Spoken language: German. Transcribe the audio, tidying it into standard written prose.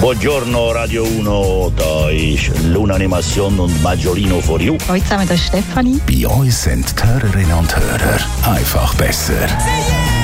Buongiorno Radio 1, da ist Lunanimation und Maggiolino for you. Hallo zusammen, das ist Stefanie. Bei uns sind die Hörerinnen und Hörer einfach besser.